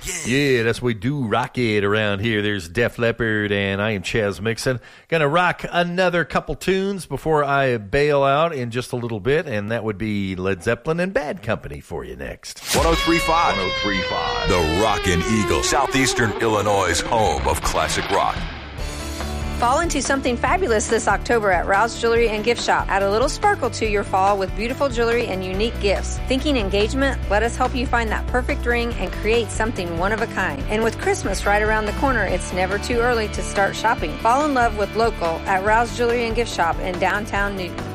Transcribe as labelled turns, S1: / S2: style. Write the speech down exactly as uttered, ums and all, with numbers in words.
S1: Yeah. Yeah, that's what we do rock it around here. There's Def Leppard, and I am Chaz Mixon. Gonna rock another couple tunes before I bail out in just a little bit, and that would be Led Zeppelin and Bad Company for you next.
S2: one oh three point five. one oh three point five. The Rockin' Eagle, Southeastern Illinois' home of classic rock.
S3: Fall into something fabulous this October at Rouse Jewelry and Gift Shop. Add a little sparkle to your fall with beautiful jewelry and unique gifts. Thinking engagement? Let us help you find that perfect ring and create something one of a kind. And with Christmas right around the corner, it's never too early to start shopping. Fall in love with local at Rouse Jewelry and Gift Shop in downtown Newton.